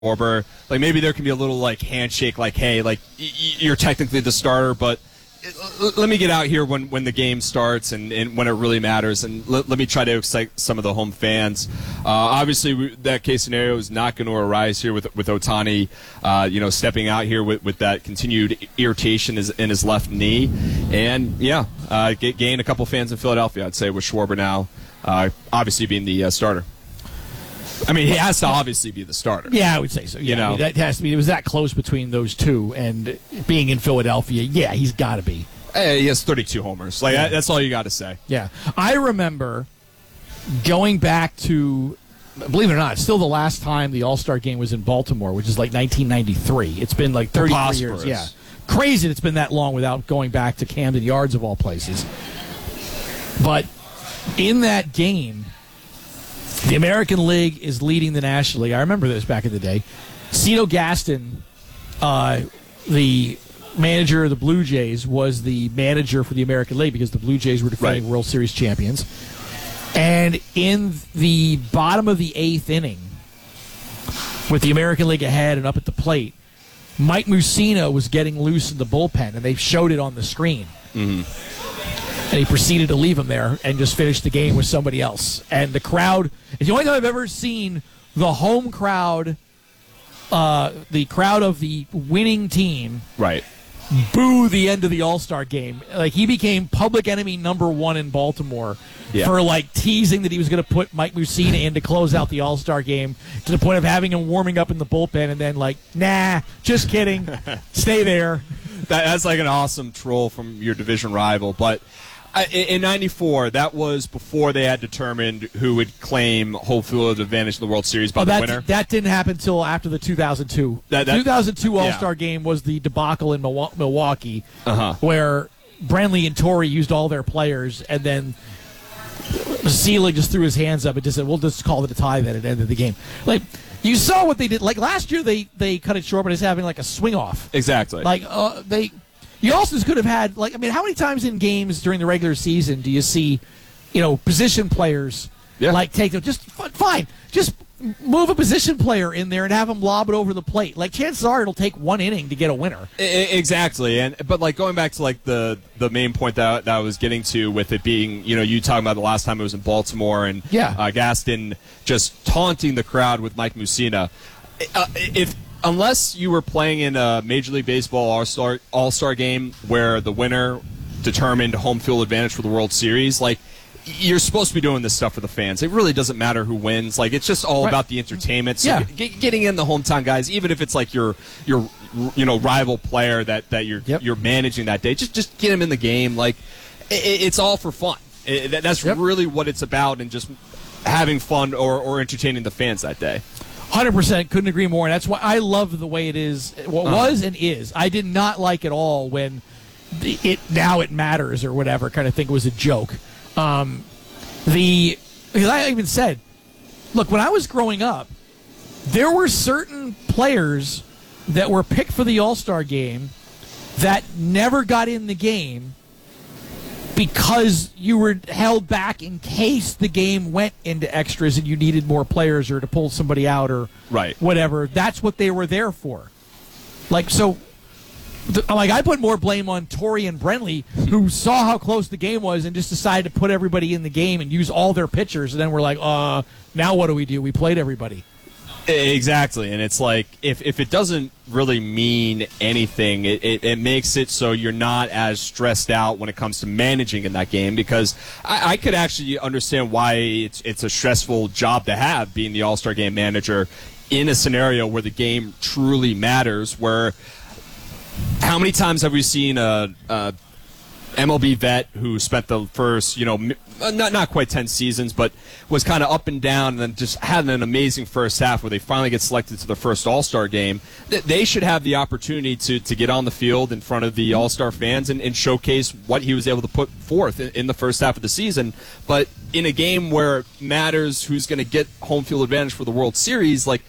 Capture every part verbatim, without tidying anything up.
Schwarber. Like maybe there can be a little like handshake, like, hey, like y- y- you're technically the starter, but l- let me get out here when, when the game starts and, and when it really matters, and l- let me try to excite some of the home fans. Uh, obviously, we, that case scenario is not going to arise here with with Ohtani, uh, you know, stepping out here with, with that continued irritation is, in his left knee, and yeah, uh, g- gain a couple fans in Philadelphia, I'd say, with Schwarber now, uh, obviously being the uh, starter. I mean, he has to obviously be the starter. Yeah, I would say so. Yeah, You know? I mean, that has to be. It was that close between those two, and being in Philadelphia, yeah, he's got to be. Hey, he has thirty-two homers. Like Yeah. that's all you got to say. Yeah, I remember going back to, believe it or not, still the last time the All-Star game was in Baltimore, which is like nineteen ninety-three. It's been like thirty-three years. Yeah, crazy that it's been that long without going back to Camden Yards of all places. But in that game, the American League is leading the National League. I remember this back in the day. Cito Gaston, uh, the manager of the Blue Jays, was the manager for the American League because the Blue Jays were defending Right. World Series champions. And in the bottom of the eighth inning, with the American League ahead and up at the plate, Mike Mussina was getting loose in the bullpen, and they showed it on the screen. Mm-hmm. And he proceeded to leave him there and just finish the game with somebody else. And the crowd, it's the only time I've ever seen the home crowd, uh, the crowd of the winning team, Right. boo the end of the All-Star game. Like, he became public enemy number one in Baltimore Yeah. for, like, teasing that he was going to put Mike Mussina in to close out the All-Star game, to the point of having him warming up in the bullpen and then, like, nah, just kidding, stay there. That, that's like an awesome troll from your division rival. But I, in ninety-four, that was before they had determined who would claim home field advantage in the World Series by Oh, the that, winner. that didn't happen until after the two thousand two. That- that- two thousand two yeah. All-Star game was the debacle in Milwa- Milwaukee, Uh-huh. where Brenly and Torrey used all their players, and then Selig just threw his hands up and just said, we'll just call it a tie then at the end of the game. Like, you saw what they did. Like, last year they, they cut it short, but it's having, like, a swing-off. Exactly. Like, uh, they... You also could have had, like, I mean, how many times in games during the regular season do you see, you know, position players, Yeah. like, take them, just, f- fine, just move a position player in there and have him lob it over the plate. Like, chances are it'll take one inning to get a winner. I- I- exactly. And but like going back to like the the main point that, that I was getting to with it being, you know, you talking about the last time it was in Baltimore and Yeah. uh, Gaston just taunting the crowd with Mike Mussina. Uh, if unless you were playing in a Major League Baseball All-Star All-Star game where the winner determined home field advantage for the World Series, like, you're supposed to be doing this stuff for the fans. It really doesn't matter who wins. Like, it's just all Right. about the entertainment. So Yeah. g- getting in the hometown guys, even if it's like your your you know rival player that, that you're Yep. you're managing that day, just just get him in the game. Like, it, it's all for fun. It, that- that's Yep. really what it's about, and just having fun or, or entertaining the fans that day. one hundred percent couldn't agree more. And that's why I love the way it is, what Uh-huh. was and is. I did not like at all when the, it now it matters or whatever kind of thing was a joke. Um, the because I even said, look, when I was growing up, there were certain players that were picked for the All-Star game that never got in the game because you were held back in case the game went into extras and you needed more players or to pull somebody out or Right. whatever. That's what they were there for. Like, so, the, like, I put more blame on Torrey and Brenly, who saw how close the game was and just decided to put everybody in the game and use all their pitchers. And then we're like, uh, now what do we do? We played everybody. Exactly, and it's like if, if it doesn't really mean anything, it, it, it makes it so you're not as stressed out when it comes to managing in that game, because I, I could actually understand why it's it's a stressful job to have, being the All-Star Game manager in a scenario where the game truly matters, where how many times have we seen a, a M L B vet who spent the first, you know, m- not not quite ten seasons, but was kind of up and down, and then just had an amazing first half where they finally get selected to the first All-Star game. Th- They should have the opportunity to, to get on the field in front of the All-Star fans and, and showcase what he was able to put forth in, in the first half of the season. But in a game where it matters who's going to get home field advantage for the World Series, like,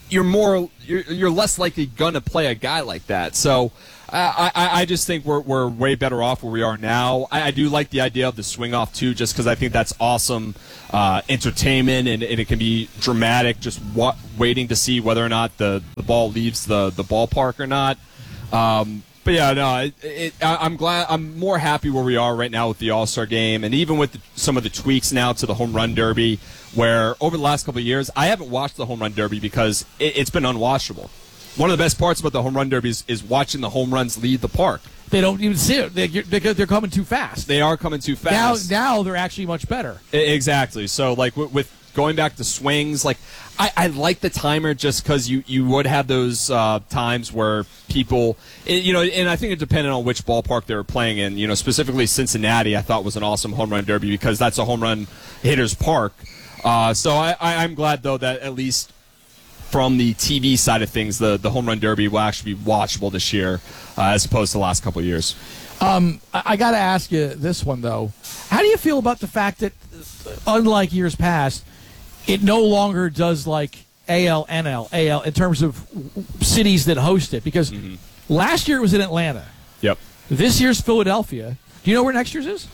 you're more you're, you're less likely gonna play a guy like that. So I, I, I just think we're we're way better off where we are now. I, I do like the idea of the swing off too, just because I think that's awesome uh, entertainment, and, and it can be dramatic. Just wa- waiting to see whether or not the, the ball leaves the, the ballpark or not. Um, but yeah, no, it, it, I, I'm glad. I'm more happy where we are right now with the All-Star game, and even with the, some of the tweaks now to the home run derby. Where over the last couple of years, I haven't watched the home run derby because it, it's been unwatchable. One of the best parts about the home run derby is, is watching the home runs leave the park. They don't even see it. They, they're, they're coming too fast. They are coming too fast. Now, now they're actually much better. I, exactly. So, like, with, with going back to swings, like, I, I like the timer just because you, you would have those uh, times where people, it, you know, and I think it depended on which ballpark they were playing in. You know, specifically Cincinnati, I thought was an awesome home run derby because that's a home run hitter's park. Uh, so I, I, I'm glad, though, that at least from the T V side of things, the, the home run derby will actually be watchable this year uh, as opposed to the last couple of years. Um, I, I got to ask you this one, though. How do you feel about the fact that, unlike years past, it no longer does like A L, N L, A L in terms of cities that host it? Because mm-hmm. last year it was in Atlanta. Yep. This year's Philadelphia. Do you know where next year's is?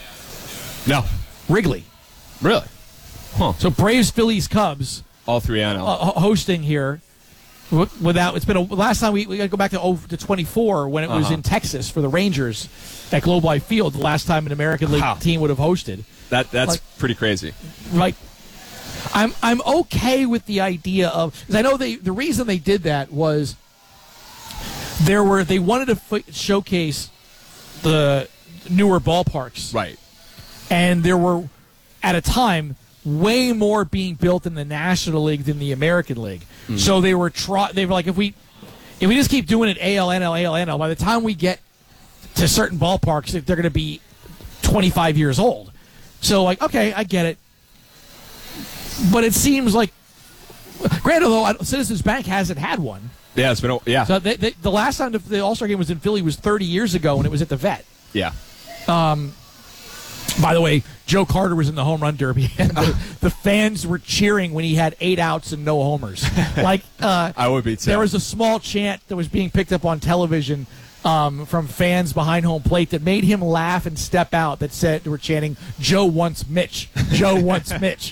No. Wrigley. Really? Huh. So Braves, Phillies, Cubs. All three N L. Uh, hosting here. Without it's been a, last time we, we got to go back to oh, to twenty-four when it was uh-huh. in Texas for the Rangers at Globe Life Field. The last time an American League wow. team would have hosted. That that's like, pretty crazy. Right. I'm I'm okay with the idea of because I know they the reason they did that was there were they wanted to f- showcase the newer ballparks. Right. And there were at a time way more being built in the National League than the American League. Mm-hmm. So they were try they were like if we if we just keep doing it A L N L A L N L by the time we get to certain ballparks they're going to be twenty-five years old. So like okay, I get it. But it seems like granted though Citizens Bank hasn't had one. Yeah, it's been a, yeah. So they, they, the last time the All-Star game was in Philly was thirty years ago and it was at the Vet. Yeah. Um By the way, Joe Carter was in the home run derby, and the, the fans were cheering when he had eight outs and no homers. Like uh, I would be too. There was a small chant that was being picked up on television um, from fans behind home plate that made him laugh and step out. That said, they were chanting, "Joe wants Mitch. Joe wants Mitch."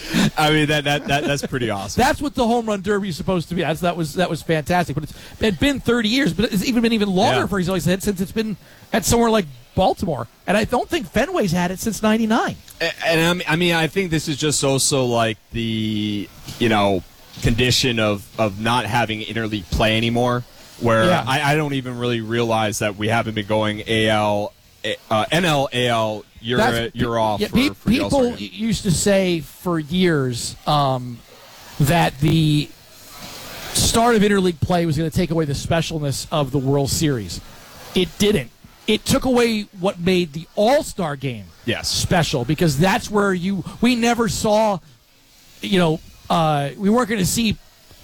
I mean that, that that that's pretty awesome. That's what the home run derby is supposed to be. That's, that was that was fantastic. But it's it's been thirty years, but it's even been even longer yeah. for he's always had since it's been at somewhere like Baltimore, and I don't think Fenway's had it since ninety-nine. And I mean, I think this is just also like the you know condition of, of not having interleague play anymore, where yeah. I, I don't even really realize that we haven't been going A L, uh, N L, A L. You're That's, you're off. Yeah, for, pe- for people used to say for years um, that the start of interleague play was going to take away the specialness of the World Series. It didn't. It took away what made the All-Star game yes. special because that's where you we never saw, you know, uh, we weren't going to see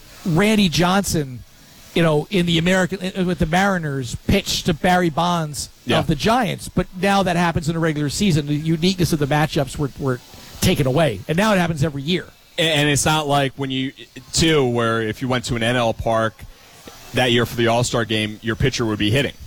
Randy Johnson, you know, in the American with the Mariners pitch to Barry Bonds yeah. of the Giants. But now that happens in the regular season. The uniqueness of the matchups were, were taken away, and now it happens every year. And it's not like when you too, where if you went to an N L park that year for the All-Star game, your pitcher would be hitting.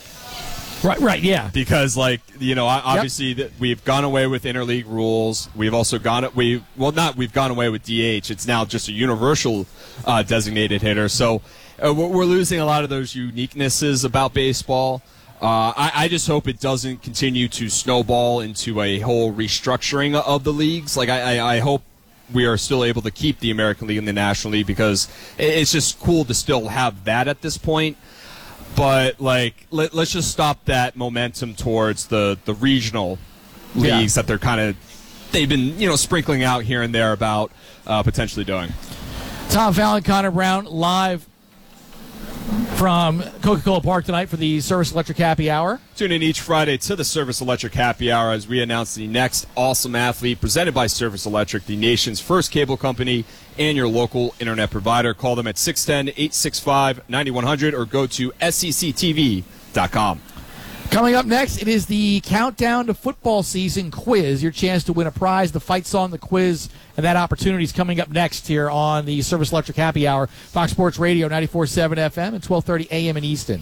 Right, right, yeah. Because, like, you know, obviously yep. we've gone away with interleague rules. We've also gone we well, not we've gone away with D H. It's now just a universal uh, designated hitter. So uh, we're losing a lot of those uniquenesses about baseball. Uh, I, I just hope it doesn't continue to snowball into a whole restructuring of the leagues. Like, I, I, I hope we are still able to keep the American League and the National League because it's just cool to still have that at this point. But, like, let, let's just stop that momentum towards the, the regional leagues yeah. that they're kind of, they've been, you know, sprinkling out here and there about uh, potentially doing. Tom Fallon, Connor Brown, live from Coca-Cola Park tonight for the Service Electric Happy Hour. Tune in each Friday to the Service Electric Happy Hour as we announce the next awesome athlete presented by Service Electric, the nation's first cable company and your local internet provider. Call them at six one zero, eight six five, nine one zero zero or go to S E C T V dot com. Coming up next, it is the Countdown to Football Season quiz. Your chance to win a prize. The fight song, the quiz, and that opportunity is coming up next here on the Service Electric Happy Hour. Fox Sports Radio, ninety-four point seven F M and twelve thirty A M in Easton.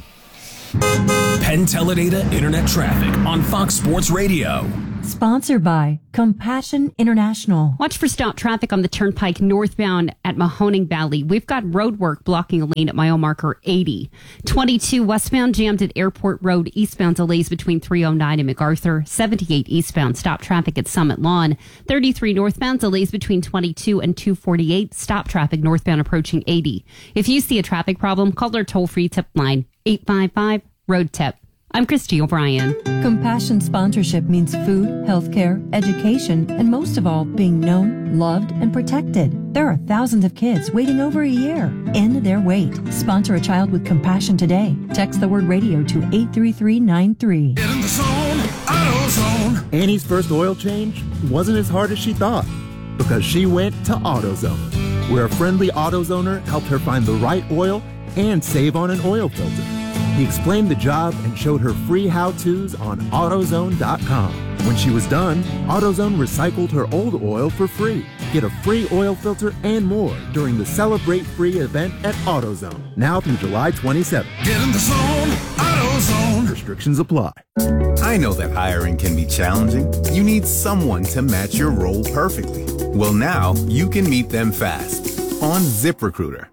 Penn Teledata Internet Traffic on Fox Sports Radio. Sponsored by Compassion International. Watch for stop traffic on the Turnpike northbound at Mahoning Valley. We've got road work blocking a lane at mile marker eighty. twenty-two westbound jammed at Airport Road. Eastbound delays between three oh nine and MacArthur. seventy-eight eastbound stop traffic at Summit Lawn. thirty-three northbound delays between twenty-two and two forty-eight. Stop traffic northbound approaching eighty. If you see a traffic problem, call our toll-free tip line eight five five road tip. I'm Christy O'Brien. Compassion sponsorship means food, healthcare, education, and most of all, being known, loved, and protected. There are thousands of kids waiting over a year. End their wait. Sponsor a child with compassion today. Text the word radio to eight three three nine three. Get in the zone, AutoZone. Annie's first oil change wasn't as hard as she thought because she went to AutoZone, where a friendly AutoZoner helped her find the right oil and save on an oil filter. He explained the job and showed her free how-tos on AutoZone dot com. When she was done, AutoZone recycled her old oil for free. Get a free oil filter and more during the Celebrate Free event at AutoZone, now through July twenty-seventh. Get in the zone, AutoZone. Restrictions apply. I know that hiring can be challenging. You need someone to match your role perfectly. Well, now you can meet them fast on ZipRecruiter.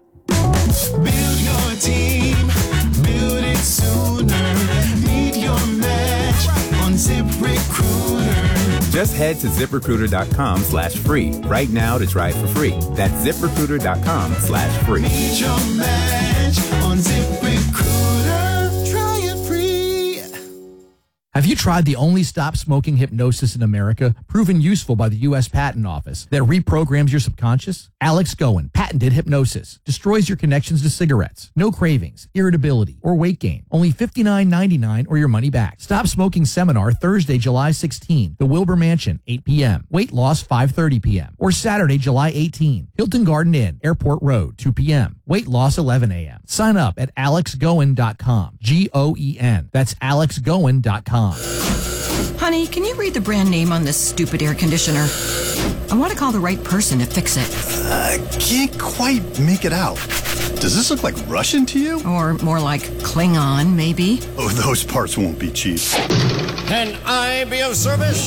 Build your team. Build it sooner. Meet your match on ZipRecruiter. Just head to ZipRecruiter.com slash free right now to try it for free. That's ZipRecruiter.com slash free. Meet your match on ZipRecruiter. Try it free. Have you tried the only stop smoking hypnosis in America, proven useful by the U S Patent Office, that reprograms your subconscious? Alex Goen, patented hypnosis, destroys your connections to cigarettes. No cravings, irritability, or weight gain. Only fifty-nine ninety-nine or your money back. Stop Smoking Seminar, Thursday, July sixteenth, the Wilbur Mansion, eight p.m. Weight loss, five thirty p.m. Or Saturday, July eighteenth, Hilton Garden Inn, Airport Road, two p.m. Weight loss, eleven a.m. Sign up at alex goen dot com. G O E N. That's alex goen dot com. Honey, can you read the brand name on this stupid air conditioner? I want to call the right person to fix it. I uh, can't quite make it out. Does this look like Russian to you? Or more like Klingon, maybe? Oh, those parts won't be cheap. Can I be of service?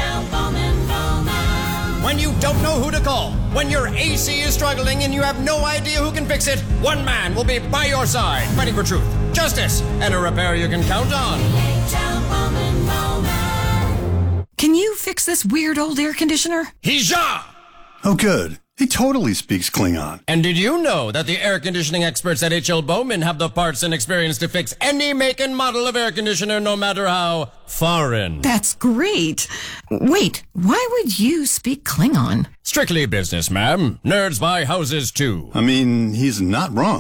When you don't know who to call, when your A C is struggling and you have no idea who can fix it, one man will be by your side, fighting for truth, justice, and a repair you can count on. Can you fix this weird old air conditioner? Hija! Oh, good. He totally speaks Klingon. And did you know that the air conditioning experts at H L Bowman have the parts and experience to fix any make and model of air conditioner, no matter how foreign? That's great. Wait, why would you speak Klingon? Strictly business, ma'am. Nerds buy houses, too. I mean, he's not wrong.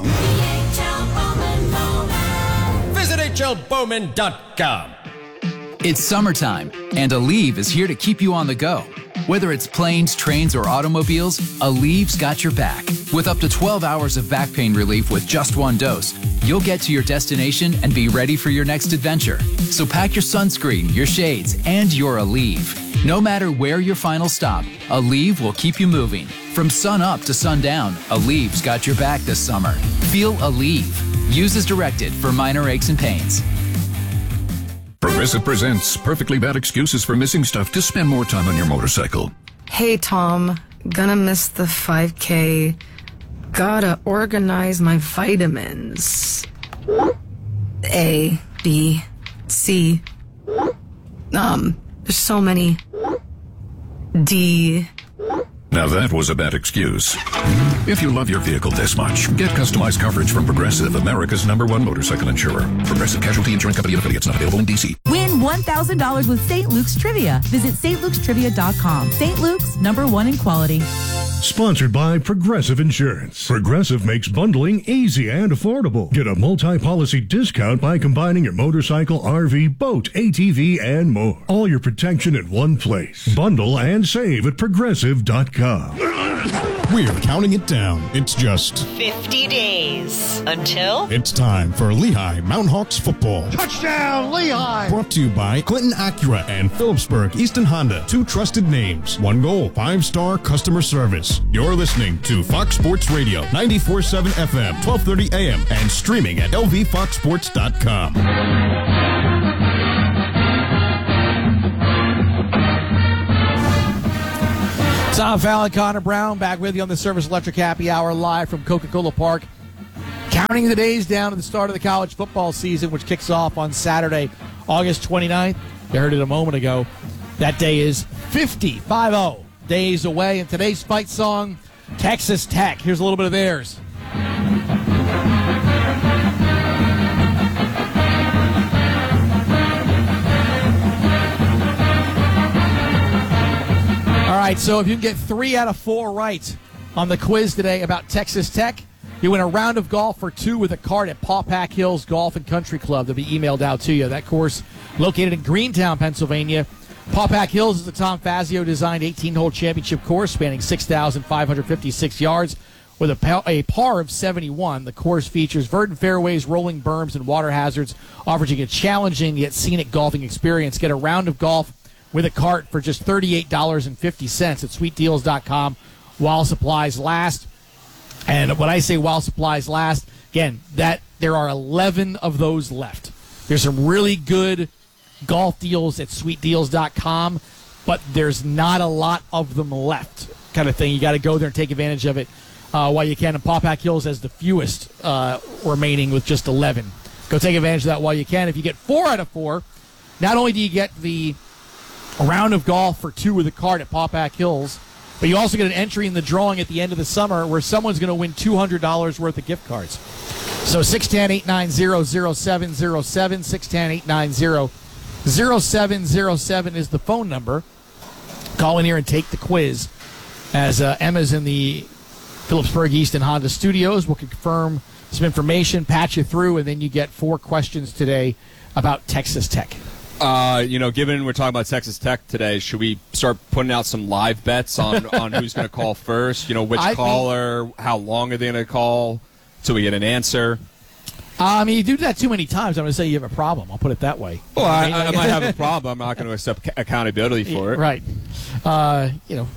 Visit H L Bowman dot com. It's summertime, and Aleve is here to keep you on the go. Whether it's planes, trains, or automobiles, Aleve's got your back. With up to twelve hours of back pain relief with just one dose, you'll get to your destination and be ready for your next adventure. So pack your sunscreen, your shades, and your Aleve. No matter where your final stop, Aleve will keep you moving. From sun up to sundown, Aleve's got your back this summer. Feel Aleve. Use as directed for minor aches and pains. Progressive presents perfectly bad excuses for missing stuff to spend more time on your motorcycle. Hey, Tom. Gonna miss the five K. Gotta organize my vitamins. A, B, C. Um, there's so many. D. Now that was a bad excuse. If you love your vehicle this much, get customized coverage from Progressive, America's number one motorcycle insurer. Progressive Casualty Insurance Company and affiliates, not available in D C. Win one thousand dollars with Saint Luke's Trivia. Visit Saint Luke's Trivia dot com. Saint Luke's, number one in quality. Sponsored by Progressive Insurance. Progressive makes bundling easy and affordable. Get a multi-policy discount by combining your motorcycle, R V, boat, A T V, and more. All your protection in one place. Bundle and save at Progressive dot com. We're counting it down. It's just fifty days until it's time for Lehigh Mountain Hawks football. Touchdown, Lehigh! Brought to you by Clinton Acura and Phillipsburg Easton Honda. Two trusted names. One goal. Five-star customer service. You're listening to Fox Sports Radio. ninety-four point seven F M. twelve thirty A M. And streaming at L V fox sports dot com. Tom Fallon, Connor Brown, back with you on the Service Electric Happy Hour live from Coca-Cola Park. Counting the days down to the start of the college football season, which kicks off on Saturday, August twenty-ninth. You heard it a moment ago. That day is fifty, five oh days away. And today's fight song, Texas Tech. Here's a little bit of theirs. All right, so if you can get three out of four right on the quiz today about Texas Tech, you win a round of golf for two with a card at Pawpack Hills Golf and Country Club. That'll be emailed out to you. That course located in Greentown, Pennsylvania. Pawpack Hills is a Tom Fazio-designed eighteen-hole championship course spanning six thousand five hundred fifty-six yards with a, pa- a par of seventy-one. The course features verdant fairways, rolling berms, and water hazards, offering a challenging yet scenic golfing experience. Get a round of golf with a cart for just thirty-eight dollars and fifty cents at sweet deals dot com while supplies last. And when I say while supplies last, again, that there are eleven of those left. There's some really good golf deals at sweet deals dot com, but there's not a lot of them left, kind of thing. You got to go there and take advantage of it uh, while you can. And Pawpack Hills has the fewest uh, remaining with just eleven. Go take advantage of that while you can. If you get four out of four, not only do you get the a round of golf for two with a card at Pawpack Hills, but you also get an entry in the drawing at the end of the summer where someone's going to win two hundred dollars worth of gift cards. So six one zero, eight nine zero, zero seven zero seven, six one zero, eight nine zero, zero seven zero seven is the phone number. Call in here and take the quiz as uh, Emma's in the Phillipsburg Easton Honda studios. We'll confirm some information, patch you through, and then you get four questions today about Texas Tech. Uh, you know, given we're talking about Texas Tech today, should we start putting out some live bets on, on who's going to call first? You know, which I caller, think, how long are they going to call till we get an answer? Uh, I mean, you do that too many times, I'm going to say you have a problem. I'll put it that way. Well, I, I, I might have a problem. I'm not going to accept accountability for it. Right. Uh, you know,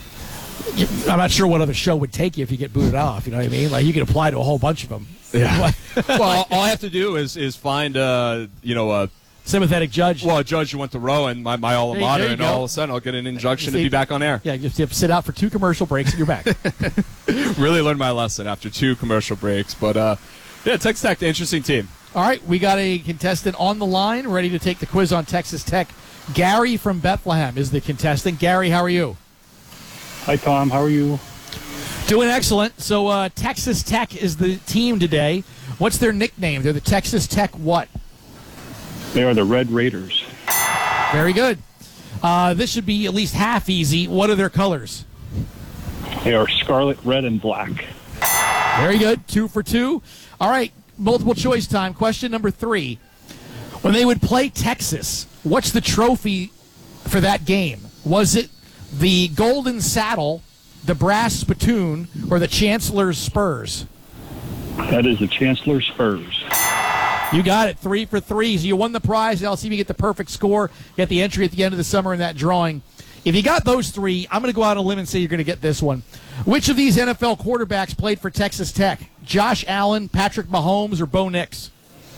I'm not sure what other show would take you if you get booted off. You know what I mean? Like, you could apply to a whole bunch of them. Yeah. Well, all I have to do is, is find, uh, you know, a sympathetic judge. Well, a judge who went to Rowan, my, my alma mater, and go. all of a sudden I'll get an injunction see, to be back on air. Yeah, you have to sit out for two commercial breaks and you're back. Really learned my lesson after two commercial breaks. But, uh, yeah, Texas Tech, interesting team. All right, we got a contestant on the line ready to take the quiz on Texas Tech. Gary from Bethlehem is the contestant. Gary, how are you? Hi, Tom. How are you? Doing excellent. So uh, Texas Tech is the team today. What's their nickname? They're the Texas Tech what? They are the Red Raiders. Very good. Uh, this should be at least half easy. What are their colors? They are scarlet, red, and black. Very good. Two for two. All right, multiple choice time. Question number three. When they would play Texas, what's the trophy for that game? Was it the Golden Saddle, the Brass Spittoon, or the Chancellor's Spurs? That is the Chancellor's Spurs. You got it. Three for three. So you won the prize. I'll see if you get the perfect score. Get the entry at the end of the summer in that drawing. If you got those three, I'm going to go out on a limb and say you're going to get this one. Which of these N F L quarterbacks played for Texas Tech? Josh Allen, Patrick Mahomes, or Bo Nix?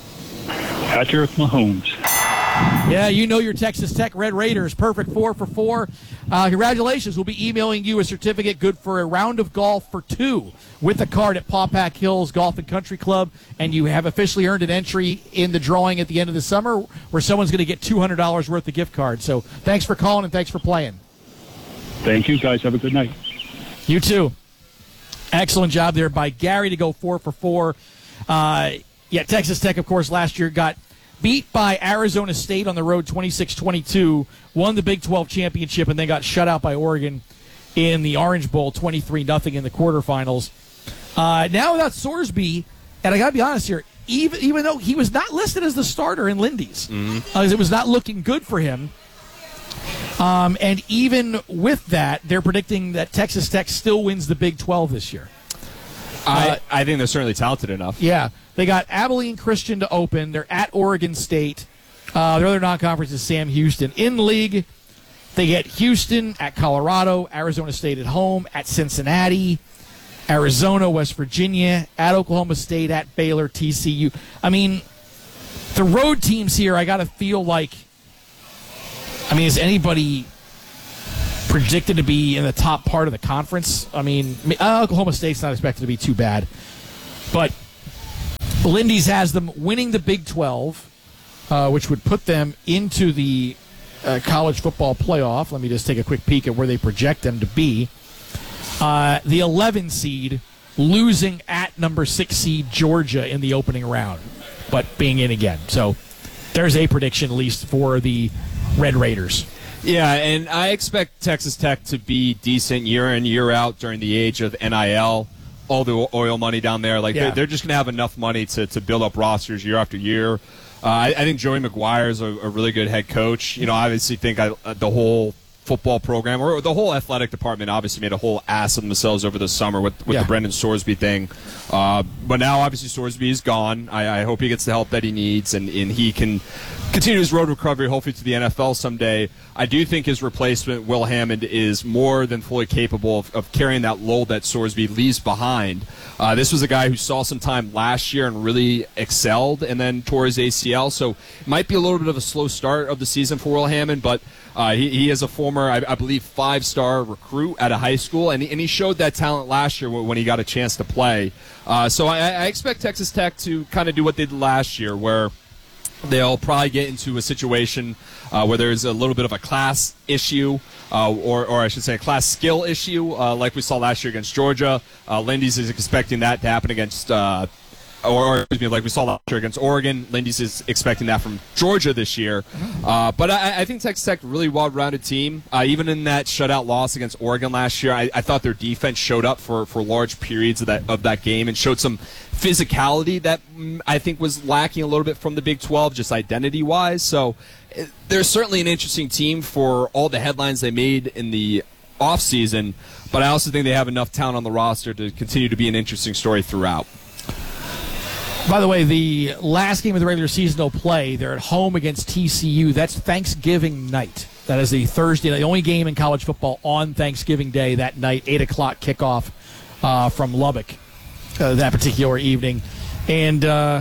Patrick Mahomes. Yeah, you know your Texas Tech Red Raiders. Perfect. Four for four. Uh, congratulations. We'll be emailing you a certificate good for a round of golf for two with a card at Pawpack Hills Golf and Country Club. And you have officially earned an entry in the drawing at the end of the summer where someone's going to get two hundred dollars worth of gift cards. So thanks for calling and thanks for playing. Thank you, guys. Have a good night. You too. Excellent job there by Gary to go four for four. Uh, yeah, Texas Tech, of course, last year got beat by Arizona State on the road twenty-six twenty-two, won the Big twelve championship, and then got shut out by Oregon in the Orange Bowl twenty-three nothing in the quarterfinals. Uh, now without Sorsby, and I got to be honest here, even even though he was not listed as the starter in Lindy's, mm-hmm. uh, it was not looking good for him. Um, and even with that, they're predicting that Texas Tech still wins the Big twelve this year. I, Uh, I think they're certainly talented enough. Yeah. They got Abilene Christian to open. They're at Oregon State. Uh, their other non-conference is Sam Houston. In league, they get Houston at Colorado, Arizona State at home, at Cincinnati, Arizona, West Virginia, at Oklahoma State, at Baylor, T C U. I mean, the road teams here, I got to feel like, I mean, is anybody predicted to be in the top part of the conference? I mean, uh, Oklahoma State's not expected to be too bad. But Lindy's has them winning the Big twelve, uh, which would put them into the uh, college football playoff. Let me just take a quick peek at where they project them to be. Uh, the eleven seed losing at number six seed Georgia in the opening round, but being in again. So there's a prediction, at least, for the Red Raiders. Yeah, and I expect Texas Tech to be decent year in, year out during the age of N I L, all the oil money down there. Like, Yeah. they're, they're just going to have enough money to, to build up rosters year after year. Uh, I, I think Joey McGuire is a, a really good head coach. You know, I obviously think I, uh, the whole football program, or the whole athletic department, obviously made a whole ass of themselves over the summer with, with Yeah. the Brendan Sorsby thing. Uh, but now, obviously, Sorsby is gone. I, I hope he gets the help that he needs, and, and he can continue his road recovery, hopefully to the N F L someday. I do think his replacement, Will Hammond, is more than fully capable of, of carrying that load that Sorsby leaves behind. Uh, this was a guy who saw some time last year and really excelled, and then tore his A C L. So it might be a little bit of a slow start of the season for Will Hammond, but uh, he, he is a former, I, I believe, five-star recruit at a high school, and he, and he showed that talent last year when he got a chance to play. Uh, so I, I expect Texas Tech to kind of do what they did last year, where they'll probably get into a situation uh, where there's a little bit of a class issue, uh, or, or I should say a class skill issue, uh, like we saw last year against Georgia. Uh, Lindy's is expecting that to happen against, uh, or, or excuse me, like we saw last year against Oregon. Lindy's is expecting that from Georgia this year. Uh, but I, I think Texas Tech really well-rounded team. Uh, even in that shutout loss against Oregon last year, I, I thought their defense showed up for, for large periods of that of that game and showed some physicality that mm, I think was lacking a little bit from the Big twelve, just identity-wise. So it, they're certainly an interesting team for all the headlines they made in the offseason, but I also think they have enough talent on the roster to continue to be an interesting story throughout. By the way, the last game of the regular season they'll play, they're at home against T C U. That's Thanksgiving night. That is the Thursday, the only game in college football on Thanksgiving Day that night, eight o'clock kickoff uh, from Lubbock uh, that particular evening. And, uh,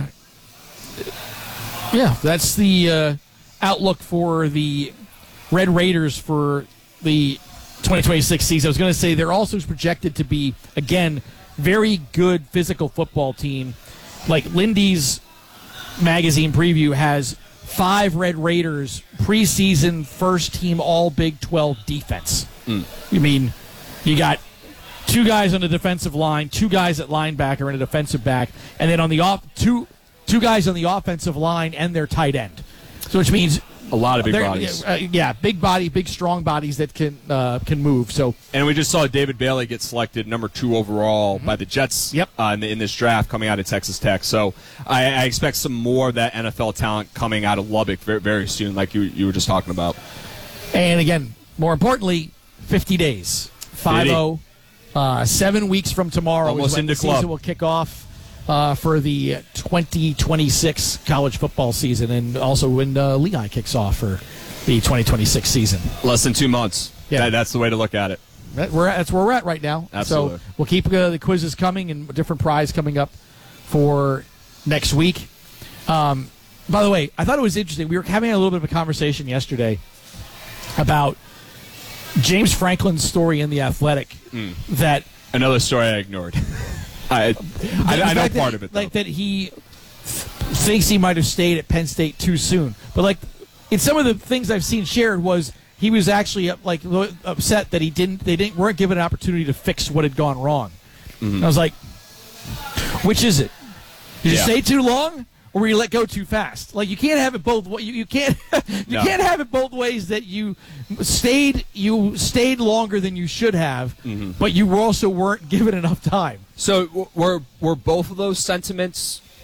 yeah, that's the uh, outlook for the Red Raiders for the twenty twenty-six season. I was going to say they're also projected to be, again, very good physical football team. Like Lindy's magazine preview has five Red Raiders preseason first team all Big twelve defense. Mm. You mean you got two guys on the defensive line, two guys at linebacker and a defensive back, and then on the off two two guys on the offensive line and their tight end. So which means a lot of big they're- bodies. Uh, yeah, big body, big strong bodies that can uh, can move. So And we just saw David Bailey get selected number two overall by the Jets Yep. uh, in, the, in this draft coming out of Texas Tech. So I, I expect some more of that N F L talent coming out of Lubbock very, very soon, like you, you were just talking about. And again, more importantly, fifty days. five oh. Uh, seven weeks from tomorrow Almost is when into the club. season will kick off uh, for the twenty twenty-six college football season, and also when uh, Lehigh kicks off for the twenty twenty-six season. Less than two months. Yeah. That, that's the way to look at it. That, we're, that's where we're at right now. Absolutely. So we'll keep uh, the quizzes coming and different prize coming up for next week. Um, by the way, I thought it was interesting. We were having a little bit of a conversation yesterday about James Franklin's story in The Athletic Mm. that Another story I ignored. I, I, I know fact part that, of it, though. like that he th- thinks he might have stayed at Penn State too soon. But like, in some of the things I've seen shared was he was actually uh, like lo- upset that he didn't they didn't weren't given an opportunity to fix what had gone wrong. Mhm. And I was like, which is it? Did you Yeah. stay too long, or were you let go too fast? Like you can't have it both. wa- You, you can't you No. can't have it both ways. That you stayed you stayed longer than you should have, Mhm. but you also weren't given enough time. So w- were were both of those sentiments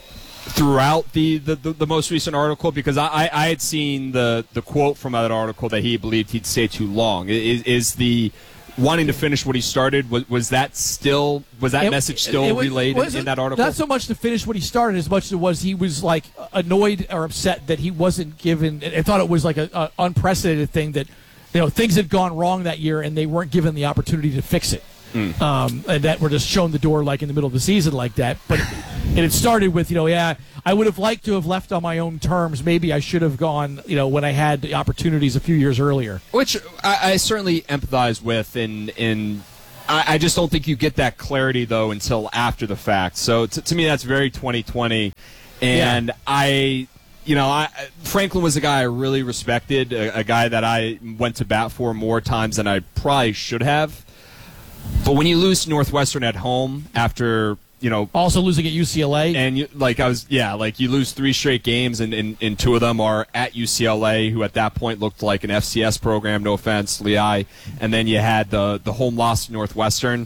throughout the, the, the, the most recent article? Because I, I, I had seen the, the quote from that article that he believed he'd stay too long. Is, is the wanting to finish what he started, was, was that still was that it, message still it was, relayed in, in that article? Not so much to finish what he started as much as it was he was like annoyed or upset that he wasn't given. I thought it was like a, a unprecedented thing that, you know, things had gone wrong that year and they weren't given the opportunity to fix it. Mm. Um, and that were just shown the door like in the middle of the season like that. But and it started with, you know, yeah, I would have liked to have left on my own terms. Maybe I should have gone, you know, when I had the opportunities a few years earlier. Which I, I certainly empathize with, and in I, I just don't think you get that clarity though until after the fact. So t- to me, that's very twenty twenty, and yeah. I. You know, I, Franklin was a guy I really respected, a, a guy that I went to bat for more times than I probably should have. But when you lose to Northwestern at home after, you know... Also losing at U C L A. And, you, like, I was, yeah, like, you lose three straight games, and, and, and two of them are at U C L A, who at that point looked like an F C S program, no offense, Lehigh. And then you had the, the home loss to Northwestern.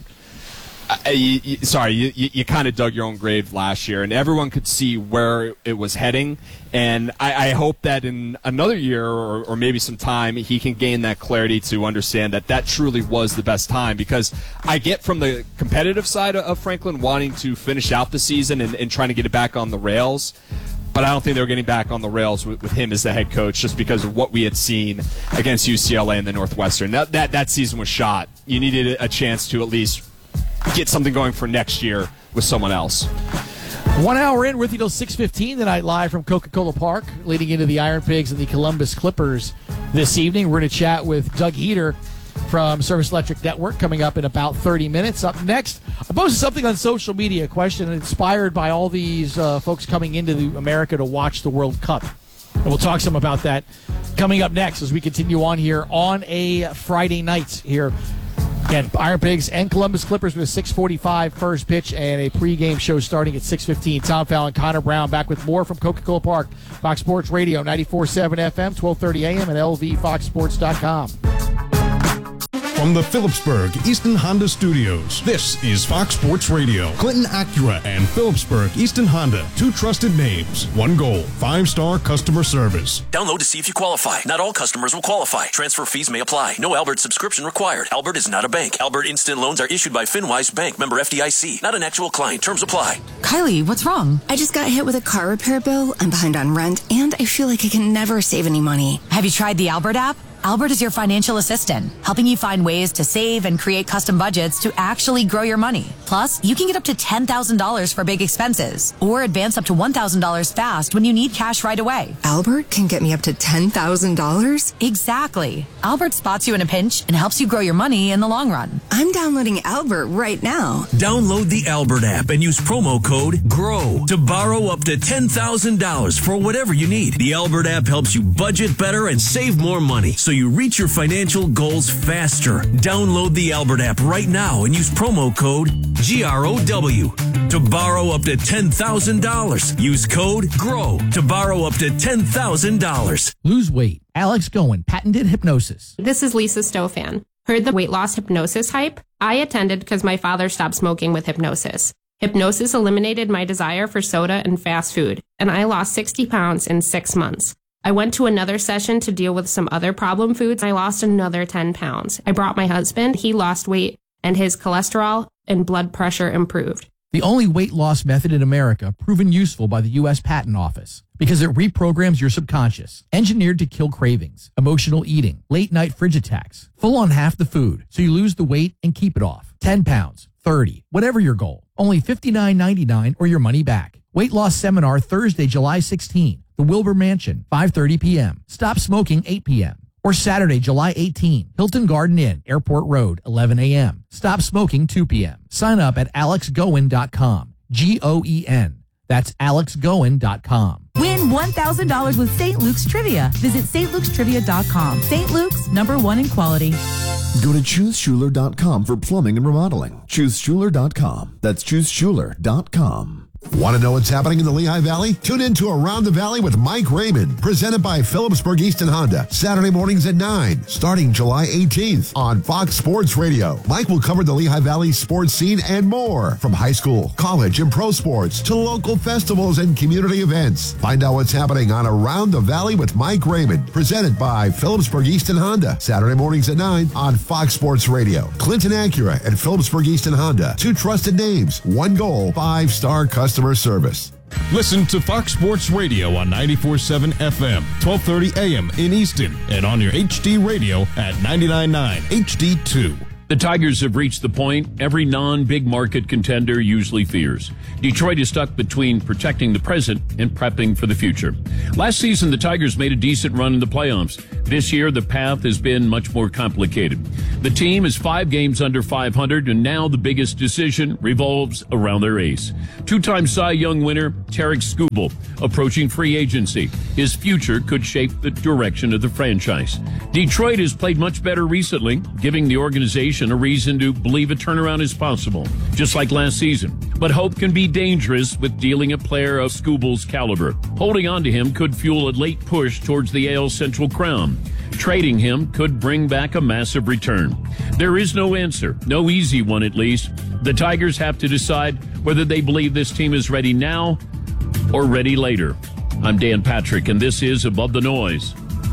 Uh, you, you, sorry, you, you, you kind of dug your own grave last year, and everyone could see where it was heading. And I, I hope that in another year or, or maybe some time, he can gain that clarity to understand that that truly was the best time. Because I get from the competitive side of Franklin wanting to finish out the season and, and trying to get it back on the rails. But I don't think they were getting back on the rails with, with him as the head coach just because of what we had seen against U C L A and the Northwestern. That, that, that season was shot. You needed a chance to at least get something going for next year with someone else. One hour in, we're with you till six fifteen tonight, live from Coca-Cola Park, leading into the Iron Pigs and the Columbus Clippers this evening. We're going to chat with Doug Heater from Service Electric Network coming up in about thirty minutes. Up next, I posted something on social media, a question inspired by all these uh, folks coming into the America to watch the World Cup. And we'll talk some about that coming up next as we continue on here on a Friday night here. Again, Iron Pigs and Columbus Clippers with a six forty-five first pitch and a pregame show starting at six fifteen. Tom Fallon, Connor Brown back with more from Coca-Cola Park. Fox Sports Radio, ninety-four point seven F M, twelve thirty A M, and L V fox sports dot com. From the Phillipsburg Easton Honda Studios, this is Fox Sports Radio. Clinton Acura and Phillipsburg Easton Honda, two trusted names, one goal, five-star customer service. Download to see if you qualify. Not all customers will qualify. Transfer fees may apply. No Albert subscription required. Albert is not a bank. Albert Instant Loans are issued by FinWise Bank, member F D I C. Not an actual client. Terms apply. Kylie, what's wrong? I just got hit with a car repair bill. I'm behind on rent, and I feel like I can never save any money. Have you tried the Albert app? Albert is your financial assistant, helping you find ways to save and create custom budgets to actually grow your money. Plus, you can get up to ten thousand dollars for big expenses or advance up to one thousand dollars fast when you need cash right away. Albert can get me up to ten thousand dollars? Exactly. Albert spots you in a pinch and helps you grow your money in the long run. I'm downloading Albert right now. Download the Albert app and use promo code GROW to borrow up to ten thousand dollars for whatever you need. The Albert app helps you budget better and save more money, so you reach your financial goals faster. Download the Albert app right now and use promo code G R O W to borrow up to ten thousand dollars. Use code GROW to borrow up to ten thousand dollars. Lose weight. Alex Goen, patented hypnosis. This is Lisa Stofan. Heard the weight loss hypnosis hype? I attended because my father stopped smoking with hypnosis. Hypnosis eliminated my desire for soda and fast food, and I lost sixty pounds in six months. I went to another session to deal with some other problem foods. I lost another ten pounds. I brought my husband. He lost weight, and his cholesterol and blood pressure improved. The only weight loss method in America proven useful by the U S Patent Office because it reprograms your subconscious, engineered to kill cravings, emotional eating, late night fridge attacks, full on half the food so you lose the weight and keep it off. ten pounds, thirty, whatever your goal. Only fifty-nine ninety-nine or your money back. Weight loss seminar Thursday, July sixteenth. The Wilbur Mansion, five thirty p.m. Stop smoking, eight p.m. Or Saturday, July eighteenth, Hilton Garden Inn, Airport Road, eleven a.m. Stop smoking, two p.m. Sign up at alex goen dot com. G O E N. That's alex goen dot com. Win one thousand dollars with Saint Luke's Trivia. Visit Saint Luke's Trivia dot com. Saint Luke's, number one in quality. Go to choose schuler dot com for plumbing and remodeling. choose schuler dot com. That's choose schuler dot com. Want to know what's happening in the Lehigh Valley? Tune in to Around the Valley with Mike Raymond, presented by Phillipsburg Easton Honda, Saturday mornings at nine, starting July eighteenth on Fox Sports Radio. Mike will cover the Lehigh Valley sports scene and more, from high school, college, and pro sports to local festivals and community events. Find out what's happening on Around the Valley with Mike Raymond, presented by Phillipsburg Easton Honda, Saturday mornings at nine on Fox Sports Radio. Clinton Acura and Phillipsburg Easton Honda, two trusted names, one goal, five-star customer service. Listen to Fox Sports Radio on ninety-four point seven F M, twelve thirty A M in Easton, and on your H D radio at ninety-nine point nine H D two. The Tigers have reached the point every non-big market contender usually fears. Detroit is stuck between protecting the present and prepping for the future. Last season, the Tigers made a decent run in the playoffs. This year, the path has been much more complicated. The team is five games under five hundred, and now the biggest decision revolves around their ace. Two-time Cy Young winner Tarek Skubal approaching free agency. His future could shape the direction of the franchise. Detroit has played much better recently, giving the organization a reason to believe a turnaround is possible, just like last season. But hope can be dangerous with dealing a player of Skubal's caliber. Holding on to him could fuel a late push towards the A L Central crown. Trading him could bring back a massive return. There is no answer, no easy one at least. The Tigers have to decide whether they believe this team is ready now or ready later. I'm Dan Patrick, and this is Above the Noise.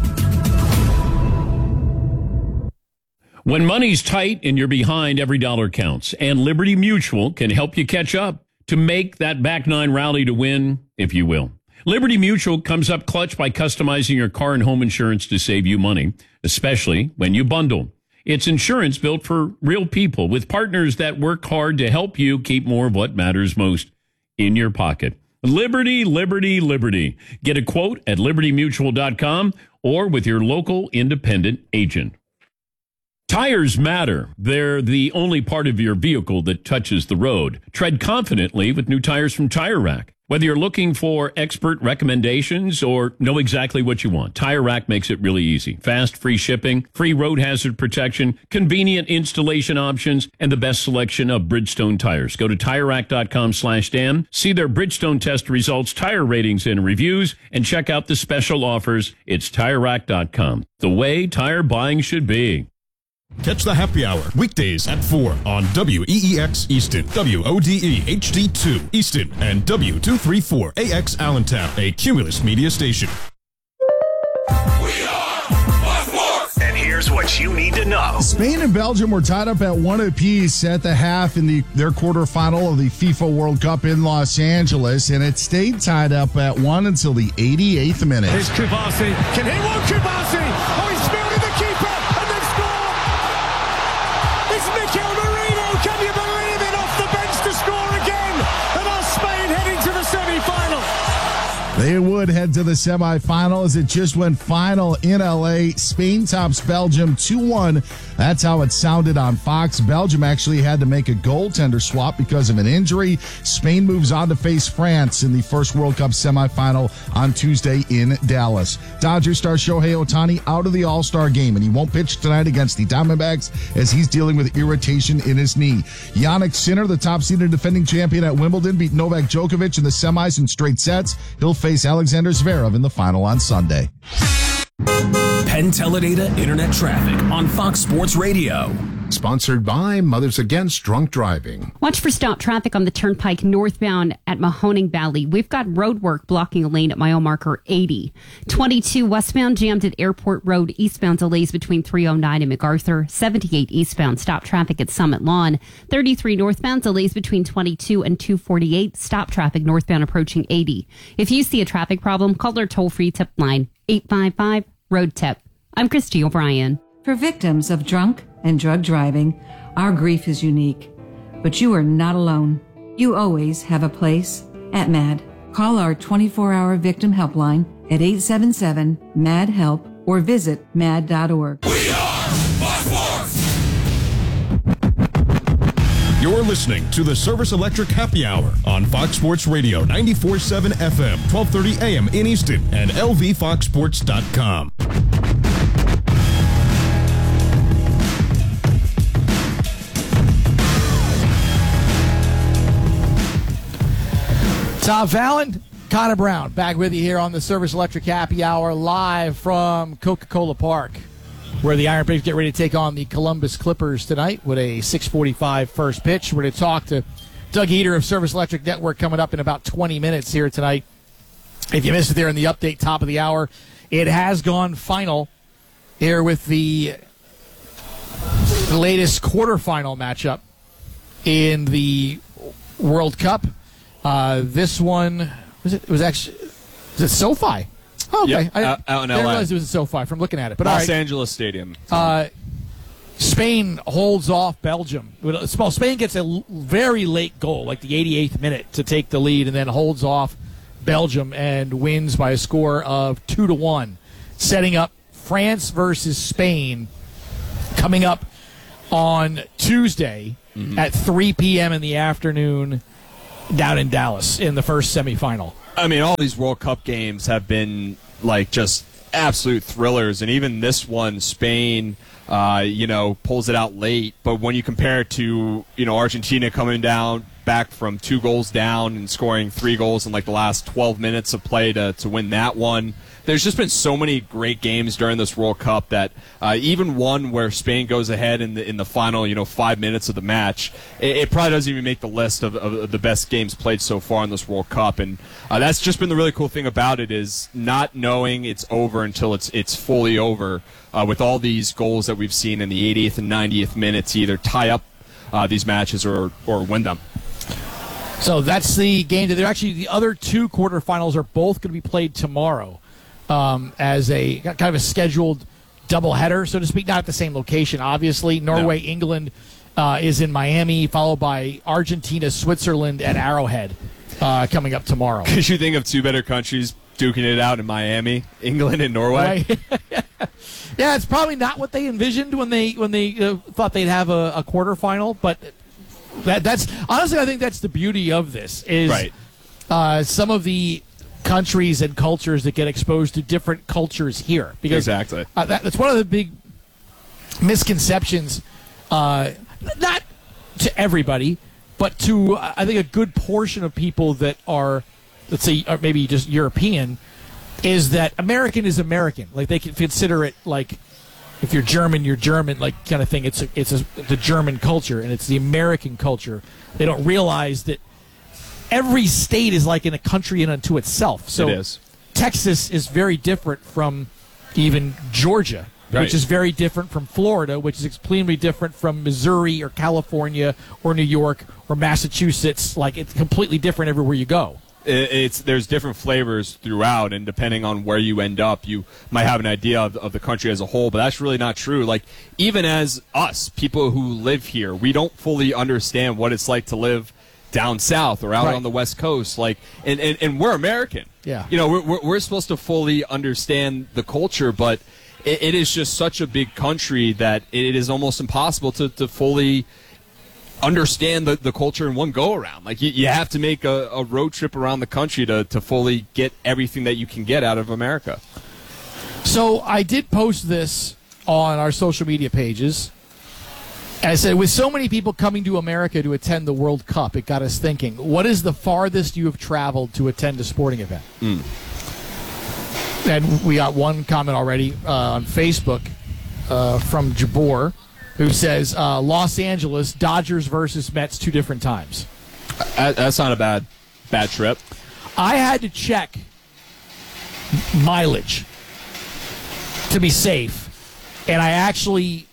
When money's tight and you're behind, every dollar counts. And Liberty Mutual can help you catch up to make that back nine rally to win, if you will. Liberty Mutual comes up clutch by customizing your car and home insurance to save you money, especially when you bundle. It's insurance built for real people with partners that work hard to help you keep more of what matters most in your pocket. Liberty, Liberty, Liberty. Get a quote at liberty mutual dot com or with your local independent agent. Tires matter. They're the only part of your vehicle that touches the road. Tread confidently with new tires from Tire Rack. Whether you're looking for expert recommendations or know exactly what you want, Tire Rack makes it really easy. Fast, free shipping, free road hazard protection, convenient installation options, and the best selection of Bridgestone tires. Go to tire rack dot com slash Dan, see their Bridgestone test results, tire ratings, and reviews, and check out the special offers. It's tire rack dot com. The way tire buying should be. Catch the happy hour weekdays at four on W E E X Easton, W O D E H D two Easton, and W two thirty-four A X Allentown, a Cumulus media station. And here's what you need to know. Spain and Belgium were tied up at one apiece at the half in the their quarterfinal of the FIFA World Cup in Los Angeles, and it stayed tied up at one until the eighty-eighth minute. Here's Kubasi. Can he walk Kubasi? Oh, he's fielded the keeper, and they've scored! It's Mikel Merino. Can you believe it? Off the bench to score again, and our Spain heading to the semi-final. They would head to the semifinal as it just went final in L A. Spain tops Belgium two one. That's how it sounded on Fox. Belgium actually had to make a goaltender swap because of an injury. Spain moves on to face France in the first World Cup semifinal on Tuesday in Dallas. Dodgers star Shohei Ohtani out of the All-Star game, and he won't pitch tonight against the Diamondbacks as he's dealing with irritation in his knee. Jannik Sinner, the top-seeded defending champion at Wimbledon, beat Novak Djokovic in the semis in straight sets. He'll face Alexander Zverev in the final on Sunday. Penn Teledata Internet Traffic on Fox Sports Radio. Sponsored by Mothers Against Drunk Driving. Watch for stop traffic on the Turnpike northbound at Mahoning Valley. We've got road work blocking a lane at mile marker eighty. twenty-two westbound jammed at Airport Road. Eastbound delays between three oh nine and MacArthur. seventy-eight eastbound stop traffic at Summit Lawn. thirty-three northbound delays between twenty-two and two forty-eight. Stop traffic northbound approaching eighty. If you see a traffic problem, call our toll-free tip line eight five five road tip. I'm Christy O'Brien. For victims of drunk and drug driving, our grief is unique. But you are not alone. You always have a place at MAD. Call our twenty-four hour victim helpline at eight seven seven M A D HELP or visit mad dot org. We are Fox Sports! You're listening to the Service Electric Happy Hour on Fox Sports Radio, ninety-four point seven F M, twelve thirty A M in Easton, and L V fox sports dot com. Tom Fallon, Connor Brown, back with you here on the Service Electric Happy Hour, live from Coca-Cola Park, where the Iron Pigs get ready to take on the Columbus Clippers tonight with a six forty-five first pitch. We're going to talk to Doug Eater of Service Electric Network coming up in about twenty minutes here tonight. If you missed it there in the update, top of the hour, it has gone final here with the latest quarterfinal matchup in the World Cup. Uh, this one was it? it was actually was it SoFi? Oh, okay, yep, I, out, out in I didn't L A. realize it was at SoFi from looking at it. But Los all right. Angeles Stadium. Uh, Spain holds off Belgium. Well, Spain gets a l- very late goal, like the eighty-eighth minute, to take the lead, and then holds off Belgium and wins by a score of two to one, setting up France versus Spain coming up on Tuesday mm-hmm. at three p.m. in the afternoon down in Dallas in the first semifinal. I mean, all these World Cup games have been like just absolute thrillers, and even this one, Spain, uh, you know, pulls it out late. But when you compare it to, you know, Argentina coming down back from two goals down and scoring three goals in like the last twelve minutes of play to to win that one. There's just been so many great games during this World Cup that uh, even one where Spain goes ahead in the in the final, you know, five minutes of the match, it, it probably doesn't even make the list of, of the best games played so far in this World Cup. And uh, that's just been the really cool thing about it, is not knowing it's over until it's it's fully over. Uh, with all these goals that we've seen in the eightieth and ninetieth minutes, to either tie up uh, these matches or or win them. So that's the game. They're actually the other two quarterfinals are both going to be played tomorrow. Um, as a kind of a scheduled doubleheader, so to speak, not at the same location, obviously. Norway, no. England uh, is in Miami, followed by Argentina, Switzerland, and Arrowhead uh, coming up tomorrow. Because you think of two better countries duking it out in Miami, England and Norway. Right. Yeah, it's probably not what they envisioned when they when they uh, thought they'd have a, a quarterfinal, but that that's honestly, I think that's the beauty of this is right. uh, some of the countries and cultures that get exposed to different cultures here. Because exactly. uh, that, that's one of the big misconceptions, uh, not to everybody, but to, uh, I think, a good portion of people that are, let's say, or maybe just European, is that American is American. Like, they can consider it like, if you're German, you're German, like, kind of thing. It's a, it's a, the German culture, and it's the American culture. They don't realize that every state is like in a country in unto itself. So it is. Texas is very different from even Georgia, right. which is very different from Florida, which is extremely different from Missouri or California or New York or Massachusetts. Like, it's completely different everywhere you go. It's there's different flavors throughout, and depending on where you end up, you might have an idea of, of the country as a whole, but that's really not true. Like, even as us, people who live here, we don't fully understand what it's like to live down south or out right. on the West Coast, like, and, and, and we're American. Yeah, you know, we're we're supposed to fully understand the culture, but it, it is just such a big country that it is almost impossible to, to fully understand the, the culture in one go around. Like, you, you have to make a, a road trip around the country to, to fully get everything that you can get out of America. So I did post this on our social media pages. And I said, with so many people coming to America to attend the World Cup, it got us thinking, what is the farthest you have traveled to attend a sporting event? Mm. And we got one comment already uh, on Facebook uh, from Jabor, who says, uh, Los Angeles, Dodgers versus Mets two different times. Uh, that's not a bad, bad trip. I had to check mileage to be safe, and I actually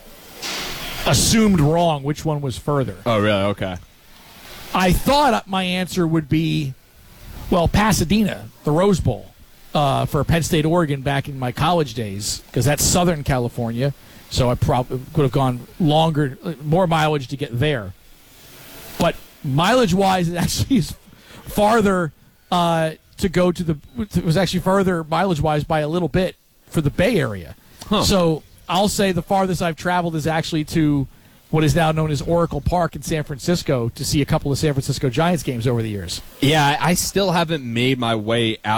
assumed wrong which one was further. Oh, really? Okay. I thought my answer would be, well, Pasadena, the Rose Bowl, uh, for Penn State, Oregon, back in my college days, because that's Southern California, so I probably could have gone longer, more mileage to get there. But mileage-wise, it actually is farther uh, to go to the, it was actually farther mileage-wise by a little bit for the Bay Area. Huh. So I'll say the farthest I've traveled is actually to what is now known as Oracle Park in San Francisco to see a couple of San Francisco Giants games over the years. Yeah, I still haven't made my way out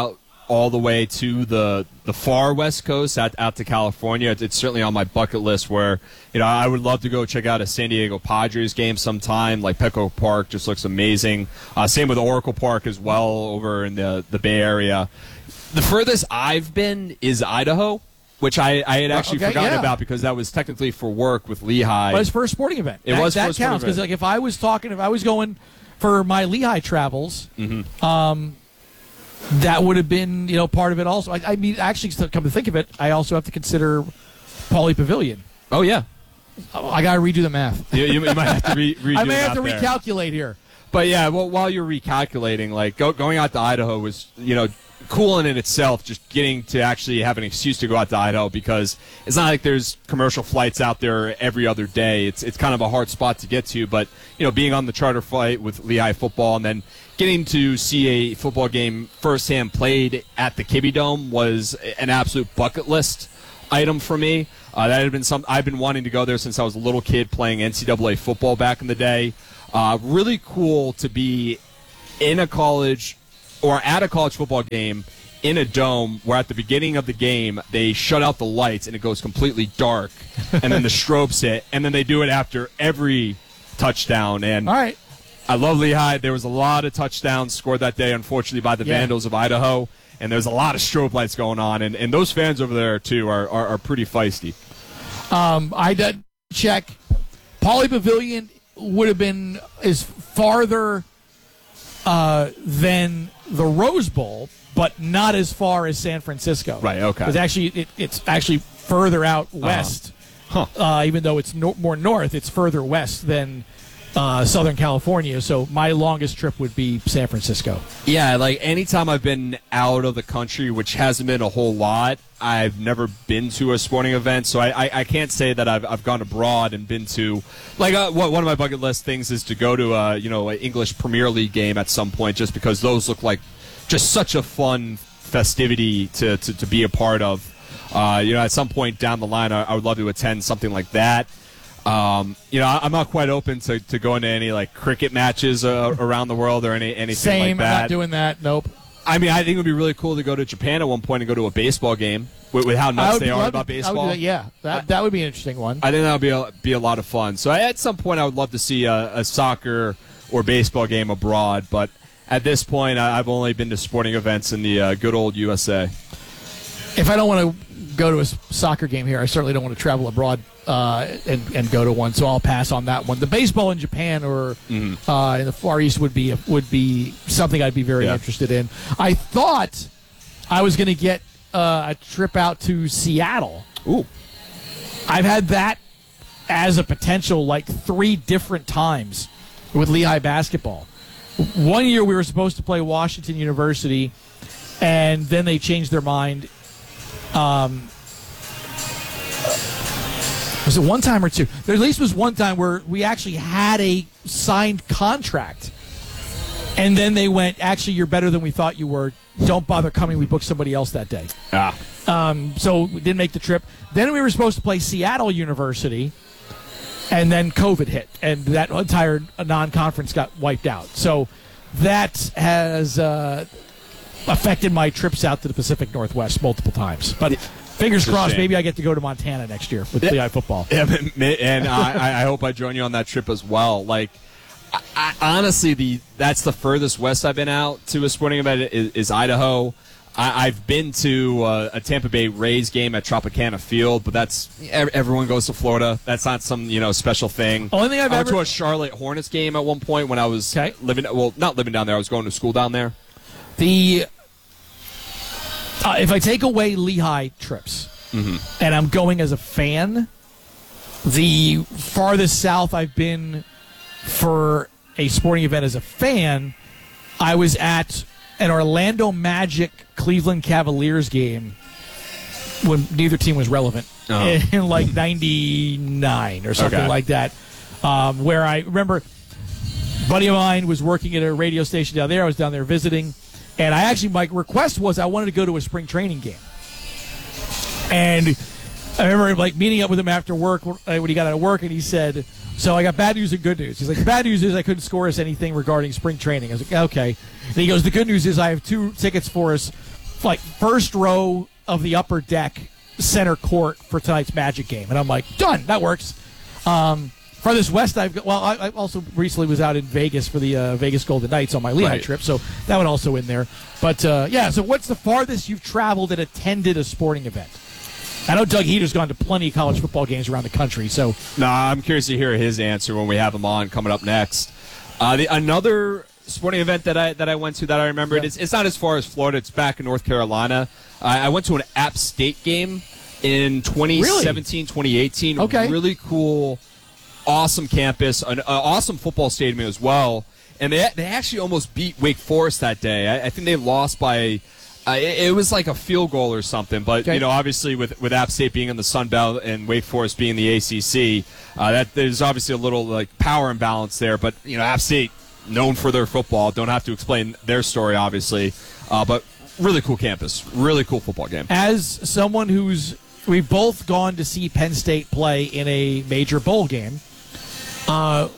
all the way to the the far West Coast, out, out to California. It's, it's certainly on my bucket list where, you know, I would love to go check out a San Diego Padres game sometime. Like Petco Park just looks amazing. Uh, same with Oracle Park as well over in the, the Bay Area. The furthest I've been is Idaho, which I, I had actually okay, forgotten yeah. about because that was technically for work with Lehigh. But it's for a sporting event. It that, was that for a sporting counts because event. like if I was talking, if I was going for my Lehigh travels, Mm-hmm. um, that would have been, you know, part of it also. I, I mean, actually, to come to think of it, I also have to consider Pauley Pavilion. Oh, yeah. I got to redo the math. You, you might have to re- redo I may it have to out there. recalculate here. But, yeah, well, while you're recalculating, like, go, going out to Idaho was, you know, cool in it itself, just getting to actually have an excuse to go out to Idaho because it's not like there's commercial flights out there every other day. It's it's kind of a hard spot to get to, but, you know, being on the charter flight with Lehigh football and then getting to see a football game firsthand played at the Kibbe Dome was an absolute bucket list item for me. Uh, that had been some I've been wanting to go there since I was a little kid playing N C double A football back in the day. Uh, really cool to be in a college or at a college football game in a dome where at the beginning of the game they shut out the lights and it goes completely dark and then the strobes hit and then they do it after every touchdown. And all right. I love Lehigh. There was a lot of touchdowns scored that day, unfortunately, by the Yeah. Vandals of Idaho. And there's a lot of strobe lights going on. And, and those fans over there, too, are, are, are pretty feisty. Um, I did check. Pauley Pavilion would have been is farther uh, than the Rose Bowl, but not as far as San Francisco. Right, okay. It's actually, it, it's actually further out west. Uh-huh. Huh. Uh, even though it's no, more north, it's further west than uh, Southern California. So my longest trip would be San Francisco. Yeah, like anytime I've been out of the country, which hasn't been a whole lot, I've never been to a sporting event, so I, I, I can't say that I've I've gone abroad and been to like uh, one of my bucket list things is to go to a you know an English Premier League game at some point, just because those look like just such a fun festivity to to, to be a part of. Uh, you know, at some point down the line, I, I would love to attend something like that. Um, you know, I'm not quite open to, to going to any like cricket matches uh, around the world or any anything Same, like that. I'm not doing that. Nope. I mean, I think it would be really cool to go to Japan at one point and go to a baseball game with, with how I nuts would they are love about to- I would baseball. do that, yeah, that that would be an interesting one. I think that would be a, be a lot of fun. So at some point, I would love to see a, a soccer or baseball game abroad. But at this point, I, I've only been to sporting events in the uh, good old U S A. If I don't want to go to a s- soccer game here, I certainly don't want to travel abroad uh, and, and go to one. So I'll pass on that one. The baseball in Japan or Mm-hmm. uh, in the Far East would be would be something I'd be very Yeah. interested in. I thought I was going to get uh, a trip out to Seattle. Ooh, I've had that as a potential like three different times with Lehigh basketball. One year we were supposed to play Washington University, and then they changed their mind. Um, was it one time or two? There at least was one time where we actually had a signed contract, and then they went, actually, you're better than we thought you were. Don't bother coming. We booked somebody else that day. ah, Um, so we didn't make the trip. Then we were supposed to play Seattle University, and then COVID hit, and that entire non-conference got wiped out. So that has uh, affected my trips out to the Pacific Northwest multiple times. But fingers It's a crossed, shame. maybe I get to go to Montana next year with Yeah. Lehigh football. Yeah, and I, I hope I join you on that trip as well. Like, I, I, honestly, the that's the furthest west I've been out to a sporting event is, is Idaho. I, I've been to uh, a Tampa Bay Rays game at Tropicana Field, but that's ev- everyone goes to Florida. That's not some you know special thing. Only thing I've I went ever to a Charlotte Hornets game at one point when I was Okay. living. Well, not living down there. I was going to school down there. The uh, if I take away Lehigh trips, Mm-hmm. and I'm going as a fan, the farthest south I've been for a sporting event as a fan, I was at an Orlando Magic Cleveland Cavaliers game when neither team was relevant Oh. in, in like ninety-nine or something Okay. like that, um, where I remember a buddy of mine was working at a radio station down there. I was down there visiting, and I actually, my request was I wanted to go to a spring training game. And I remember like meeting up with him after work when he got out of work, and he said, so I got bad news and good news. He's like, the bad news is I couldn't score us anything regarding spring training. I was like, okay. And he goes, the good news is I have two tickets for us like first row of the upper deck, center court for tonight's Magic game, and I'm like, done. That works. Um, Farthest west, I've got, well, I, I also recently was out in Vegas for the uh, Vegas Golden Knights on my Lehigh right. trip, so that one also in there. But uh, yeah, so what's the farthest you've traveled and attended a sporting event? I know Doug Heater's gone to plenty of college football games around the country, so. No, I'm curious to hear his answer when we have him on coming up next. Uh, the, another sporting event that I that I went to that I remembered, yeah. it's, it's not as far as Florida. It's back in North Carolina. Uh, I went to an App State game in twenty seventeen, really? twenty eighteen. Okay. Really cool, awesome campus, an uh, awesome football stadium as well. And they they actually almost beat Wake Forest that day. I, I think they lost by... Uh, it, it was like a field goal or something, but okay. you know, obviously with, with App State being in the Sun Belt and Wake Forest being the A C C, uh, that there's obviously a little like power imbalance there. But you know, App State known for their football, don't have to explain their story, obviously. Uh, but really cool campus, really cool football game. As someone who's we've both gone to see Penn State play in a major bowl game, uh,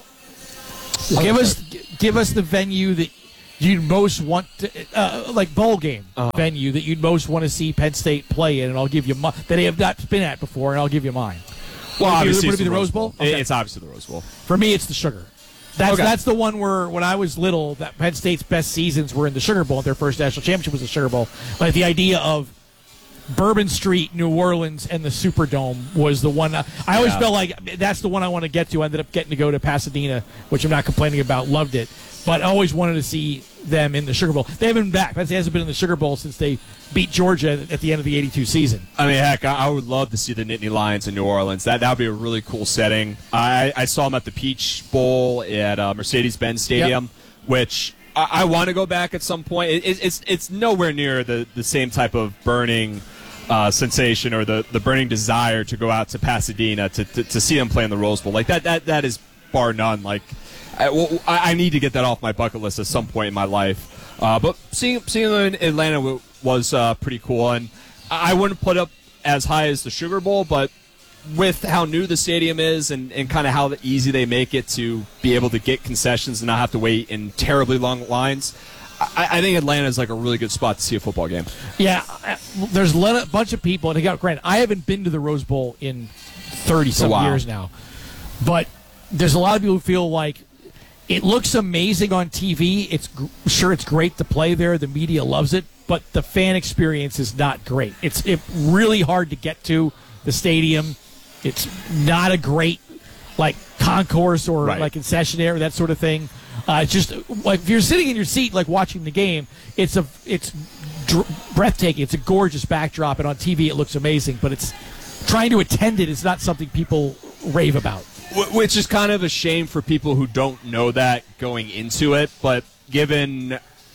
give us give us the venue that you'd most want to, uh, like bowl game uh-huh. venue that you'd most want to see Penn State play in, and I'll give you my, that they have not been at before, and I'll give you mine. Well, would obviously, it, would it's it be the Rose Bowl. Bowl? Okay. It's obviously the Rose Bowl. For me, it's the Sugar. That's okay. that's the one where when I was little, that Penn State's best seasons were in the Sugar Bowl. Their first national championship was the Sugar Bowl. Like the idea of Bourbon Street, New Orleans, and the Superdome was the one. I always yeah. felt like that's the one I want to get to. I ended up getting to go to Pasadena, which I'm not complaining about. Loved it. But I always wanted to see them in the Sugar Bowl. They haven't been back. Penn State hasn't been in the Sugar Bowl since they beat Georgia at the end of the eighty-two season. I mean, heck, I would love to see the Nittany Lions in New Orleans. That that would be a really cool setting. I, I saw them at the Peach Bowl at uh, Mercedes-Benz Stadium, yep. which I, I want to go back at some point. It, it, it's it's nowhere near the, the same type of burning uh, sensation or the, the burning desire to go out to Pasadena to, to, to see them play in the Rose Bowl. Like that that that is bar none. Like. I, well, I need to get that off my bucket list at some point in my life. Uh, but seeing seeing them in Atlanta was uh, pretty cool, and I wouldn't put up as high as the Sugar Bowl, but with how new the stadium is and, and kind of how easy they make it to be able to get concessions and not have to wait in terribly long lines, I, I think Atlanta is like a really good spot to see a football game. Yeah, there's a bunch of people, and again, granted, I haven't been to the Rose Bowl in thirty-some wow. years now, but there's a lot of people who feel like it looks amazing on T V. It's sure it's great to play there. The media loves it, but the fan experience is not great. It's it really hard to get to the stadium. It's not a great like concourse or right. like concession area, that sort of thing. Uh, it's just like if you're sitting in your seat, like watching the game, it's a it's dr- breathtaking. It's a gorgeous backdrop, and on T V it looks amazing. But it's trying to attend it is not something people rave about. Which is kind of a shame for people who don't know that going into it, but given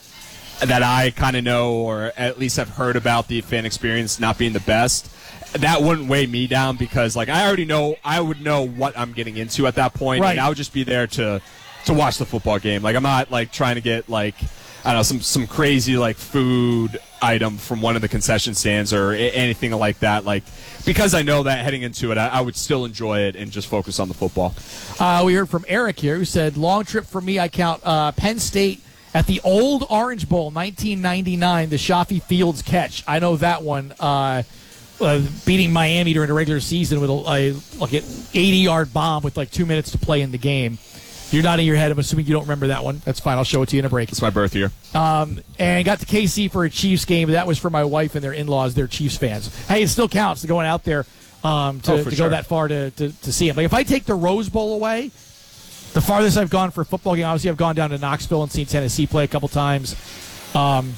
that I kind of know or at least have heard about the fan experience not being the best, that wouldn't weigh me down because like I already know I would know what I'm getting into at that point, right. and I would just be there to to watch the football game. Like I'm not like trying to get like I don't know some some crazy like food item from one of the concession stands or a- anything like that. Like because I know that heading into it, I, I would still enjoy it and just focus on the football. Uh, we heard from Eric here who said, long trip for me, I count uh, Penn State at the old Orange Bowl, nineteen ninety-nine, the Shafi Fields catch. I know that one. Uh, uh, beating Miami during the regular season with a, a like an eighty-yard bomb with like two minutes to play in the game. You're nodding your head. I'm assuming you don't remember that one. That's fine. I'll show it to you in a break. It's my birth year. Um, and got to K C for a Chiefs game. That was for my wife and their in-laws. They're Chiefs fans. Hey, it still counts to going out there um, to, oh, to sure. go that far to, to, to see them. Like if I take the Rose Bowl away, the farthest I've gone for a football game, obviously I've gone down to Knoxville and seen Tennessee play a couple times. Um,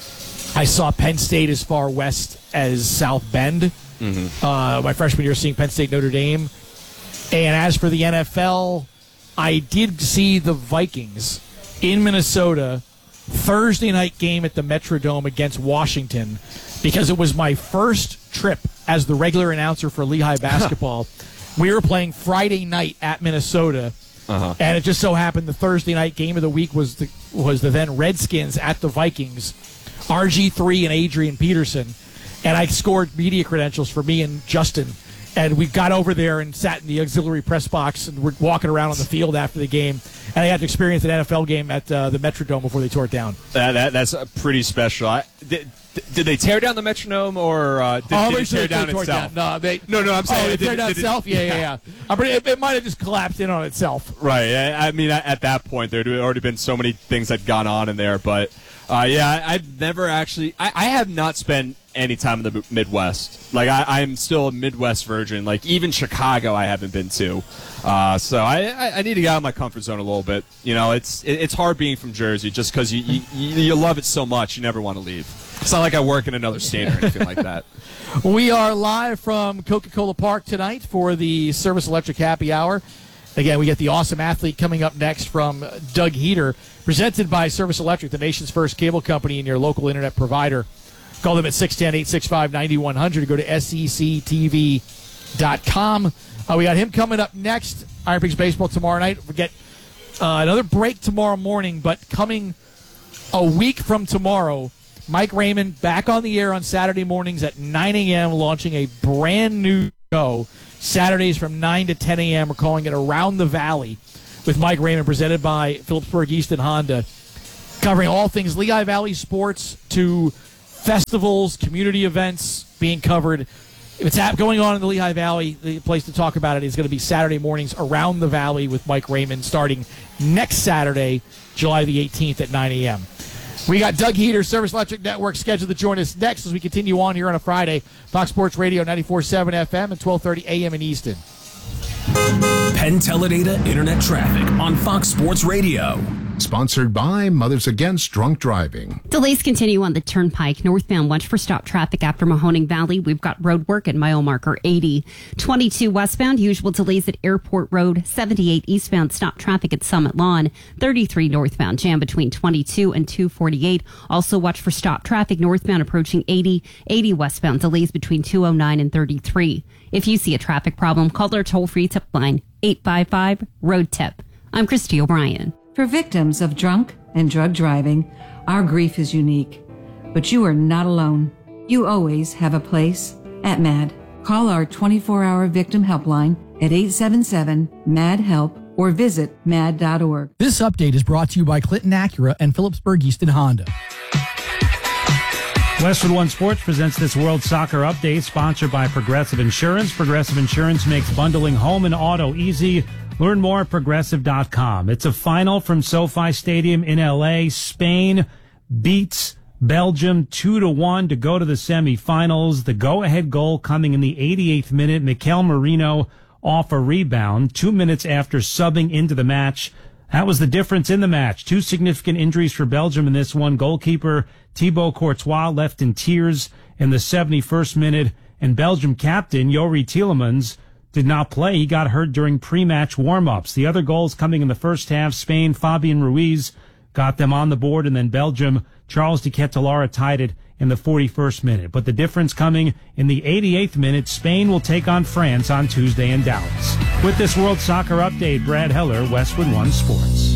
I saw Penn State as far west as South Bend. Mm-hmm. Uh, my freshman year seeing Penn State Notre Dame. And as for the N F L, I did see the Vikings in Minnesota Thursday night game at the Metrodome against Washington because it was my first trip as the regular announcer for Lehigh basketball. We were playing Friday night at Minnesota, uh-huh. and it just so happened the Thursday night game of the week was the was the then Redskins at the Vikings, R G three and Adrian Peterson, and I scored media credentials for me and Justin. And we got over there and sat in the auxiliary press box and we're walking around on the field after the game. and they got to experience an N F L game at uh, the Metrodome before they tore it down. That, that that's pretty special. I, did, did they tear down the Metronome, or uh, did, oh, did it sure tear they down tore itself? It down. No, they no, no. I'm saying oh, it it did, tear down did, itself. Did, yeah, yeah, yeah. I'm pretty, it, it might have just collapsed in on itself. Right. I, I mean, at that point, there had already been so many things that had gone on in there, but uh, yeah, I, I've never actually. I, I have not spent any time in the Midwest. Like I, I'm still a Midwest virgin. Like even Chicago, I haven't been to. Uh, so I, I, I need to get out of my comfort zone a little bit. You know, it's it, it's hard being from Jersey just because you, you you love it so much, you never want to leave. It's not like I work in another state or anything like that. We are live from Coca-Cola Park tonight for the Service Electric Happy Hour. Again, we get the Awesome Athlete coming up next from Doug Heater, presented by Service Electric, the nation's first cable company and your local internet provider. Call them at six one zero, eight six five, nine one zero zero. Go to S E C T V dot com. Uh, we got him coming up next. Iron Pigs Baseball tomorrow night. We get uh, another break tomorrow morning, but coming a week from tomorrow, Mike Raymond back on the air on Saturday mornings at nine a.m., launching a brand new show. Saturdays from nine to ten a.m. We're calling it Around the Valley with Mike Raymond, presented by Phillipsburg Easton Honda, covering all things Lehigh Valley sports to festivals, community events being covered. If it's going on in the Lehigh Valley, the place to talk about it is going to be Saturday mornings Around the Valley with Mike Raymond, starting next Saturday, July the eighteenth at nine a.m. We got Doug Heater, Service Electric Network, scheduled to join us next as we continue on here on a Friday. Fox Sports Radio, ninety-four point seven F M and twelve thirty A M in Easton. Penn Teledata Internet Traffic on Fox Sports Radio. Sponsored by Mothers Against Drunk Driving. Delays continue on the Turnpike. Northbound, watch for stop traffic after Mahoning Valley. We've got road work at mile marker eighty. twenty-two westbound, usual delays at Airport Road. seventy-eight eastbound, stop traffic at Summit Lawn. thirty-three northbound, jam between twenty-two and two forty-eight. Also watch for stop traffic northbound approaching eighty. eighty westbound, delays between two oh nine and thirty-three. If you see a traffic problem, call our toll-free tip line, eight five five, road tip. I'm Christy O'Brien. For victims of drunk and drug driving, our grief is unique. But you are not alone. You always have a place at MAD. Call our twenty-four hour victim helpline at eight seven seven, M A D, HELP or visit mad dot org. This update is brought to you by Clinton Acura and Phillipsburg Easton Honda. Westwood One Sports presents this World Soccer Update, sponsored by Progressive Insurance. Progressive Insurance makes bundling home and auto easy. Learn more at progressive dot com. It's a final from SoFi Stadium in L A. Spain beats Belgium two to one to go to the semifinals. The go-ahead goal coming in the eighty-eighth minute. Mikel Merino off a rebound two minutes after subbing into the match. That was the difference in the match. Two significant injuries for Belgium in this one. Goalkeeper Thibaut Courtois left in tears in the seventy-first minute, and Belgium captain Youri Tielemans did not play. He got hurt during pre-match warm-ups. The other goals coming in the first half, Spain, Fabian Ruiz got them on the board, and then Belgium, Charles de Ketelaere tied it in the forty-first minute. But the difference coming in the eighty-eighth minute, Spain will take on France on Tuesday in Dallas. With this World Soccer Update, Brad Heller, Westwood One Sports.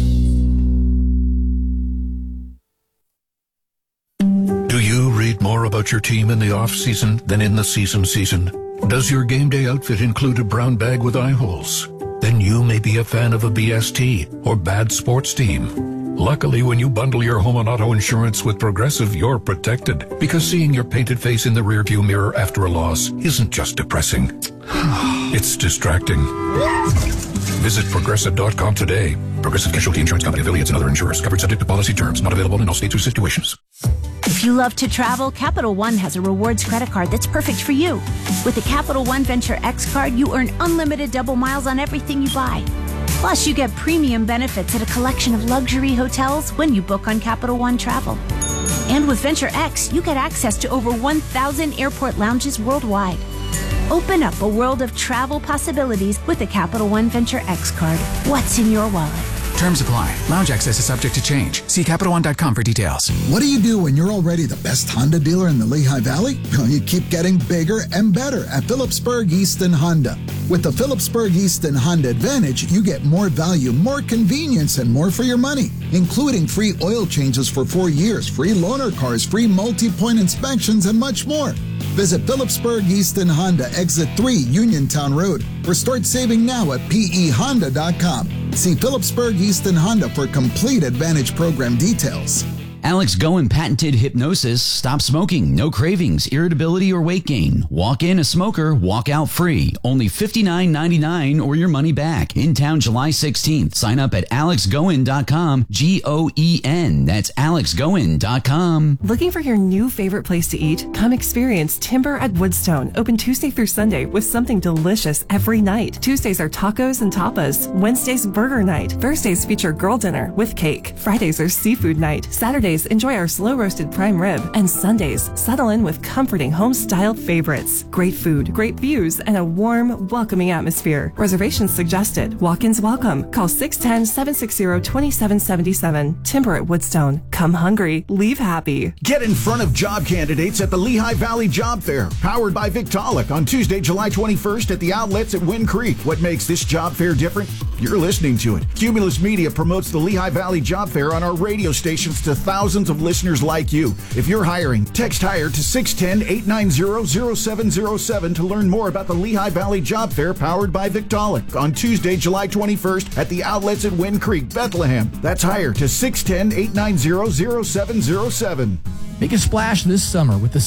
Do you read more about your team in the off-season than in the season season? Does your game day outfit include a brown bag with eye holes? Then you may be a fan of a B S T or bad sports team. Luckily, when you bundle your home and auto insurance with Progressive, you're protected. Because seeing your painted face in the rearview mirror after a loss isn't just depressing. It's distracting. Visit Progressive dot com today. Progressive Casualty Insurance Company, affiliates, and other insurers. Covered subject to policy terms. Not available in all states or situations. If you love to travel, Capital One has a rewards credit card that's perfect for you. With the Capital One Venture X card, you earn unlimited double miles on everything you buy. Plus, you get premium benefits at a collection of luxury hotels when you book on Capital One Travel. And with Venture X, you get access to over one thousand airport lounges worldwide. Open up a world of travel possibilities with the Capital One Venture X card. What's in your wallet? Terms apply. Lounge access is subject to change. See Capital One dot com for details. What do you do when you're already the best Honda dealer in the Lehigh Valley? Well, you keep getting bigger and better at Phillipsburg Easton Honda. With the Phillipsburg Easton Honda Advantage, you get more value, more convenience, and more for your money, including free oil changes for four years, free loaner cars, free multi-point inspections, and much more. Visit Phillipsburg Easton Honda, Exit three, Uniontown Road, or start saving now at P E Honda dot com. See Phillipsburg Easton Honda for complete Advantage program details. Alex Goen patented hypnosis. Stop smoking. No cravings, irritability, or weight gain. Walk in a smoker, walk out free. Only fifty-nine ninety-nine or your money back. In town July sixteenth. Sign up at alex goen dot com. G O E N. That's alex goen dot com. Looking for your new favorite place to eat? Come experience Timber at Woodstone. Open Tuesday through Sunday with something delicious every night. Tuesdays are tacos and tapas. Wednesdays, burger night. Thursdays feature girl dinner with cake. Fridays are seafood night. Saturdays, enjoy our slow roasted prime rib, and Sundays, settle in with comforting home-style favorites. Great food, great views, and a warm, welcoming atmosphere. Reservations suggested. Walk-ins welcome. Call six one zero, seven six zero, two seven seven seven. Timber at Woodstone. Come hungry, leave happy. Get in front of job candidates at the Lehigh Valley Job Fair, powered by Victaulic, on Tuesday, July twenty-first at the outlets at Wind Creek. What makes this job fair different? You're listening to it. Cumulus Media promotes the Lehigh Valley Job Fair on our radio stations to thousands of listeners like you. If you're hiring, text HIRE to six one zero, eight nine zero, zero seven zero seven to learn more about the Lehigh Valley Job Fair powered by Victaulic on Tuesday, July twenty-first at the outlets at Wind Creek, Bethlehem. That's HIRE to six one zero, eight nine zero, zero seven zero seven. Make a splash this summer with the